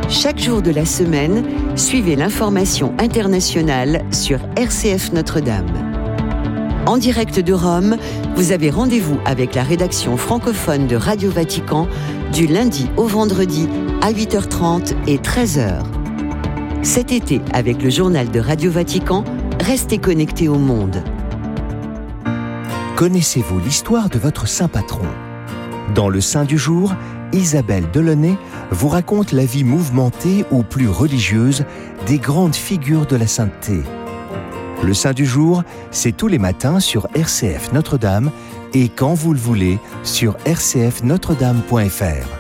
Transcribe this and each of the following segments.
Chaque jour de la semaine, suivez l'information internationale sur RCF Notre-Dame. En direct de Rome, vous avez rendez-vous avec la rédaction francophone de Radio Vatican du lundi au vendredi à 8h30 et 13h. Cet été, avec le journal de Radio Vatican, restez connectés au monde. Connaissez-vous l'histoire de votre saint patron ? Dans le Saint du jour, Isabelle Delaunay vous raconte la vie mouvementée ou plus religieuse des grandes figures de la sainteté. Le Saint du jour, c'est tous les matins sur RCF Notre-Dame et quand vous le voulez sur rcfnotredame.fr.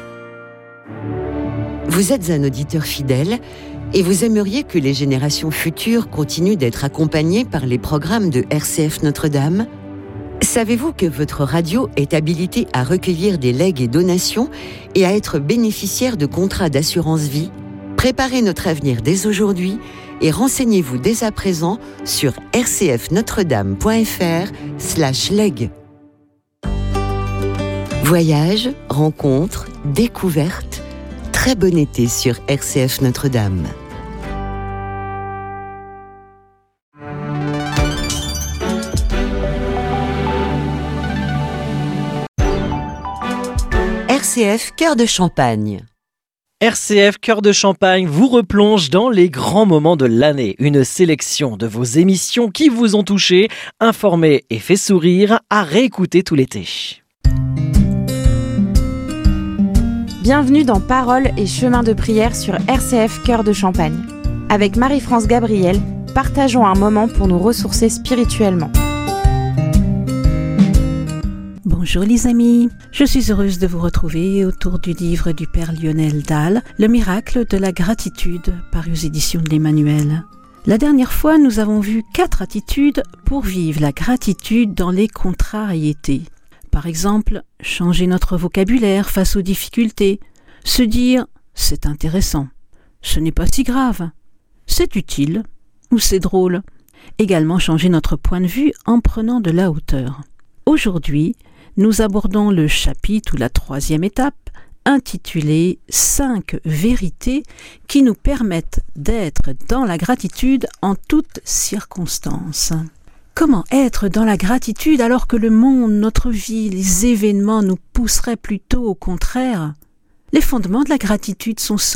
Vous êtes un auditeur fidèle et vous aimeriez que les générations futures continuent d'être accompagnées par les programmes de RCF Notre-Dame ? Savez-vous que votre radio est habilitée à recueillir des legs et donations et à être bénéficiaire de contrats d'assurance vie ? Préparez notre avenir dès aujourd'hui et renseignez-vous dès à présent sur rcfnotredame.fr/leg. Voyages, rencontres, découvertes, très bon été sur RCF Notre-Dame. RCF Cœur de Champagne. RCF Cœur de Champagne vous replonge dans les grands moments de l'année. Une sélection de vos émissions qui vous ont touché, informé et fait sourire, à réécouter tout l'été. Bienvenue dans Paroles et Chemins de prière sur RCF Cœur de Champagne. Avec Marie-France Gabriel, partageons un moment pour nous ressourcer spirituellement. Bonjour les amis, je suis heureuse de vous retrouver autour du livre du Père Lionel Dalle, Le miracle de la gratitude, paru aux éditions de l'Emmanuel. La dernière fois, nous avons vu 4 attitudes pour vivre la gratitude dans les contrariétés. Par exemple, changer notre vocabulaire face aux difficultés, se dire « c'est intéressant », ce n'est pas si grave, c'est utile ou c'est drôle. Également changer notre point de vue en prenant de la hauteur. Aujourd'hui, nous abordons le chapitre ou la 3e étape, intitulé « 5 vérités qui nous permettent d'être dans la gratitude en toutes circonstances ». Comment être dans la gratitude alors que le monde, notre vie, les événements nous pousseraient plutôt au contraire ? Les fondements de la gratitude sont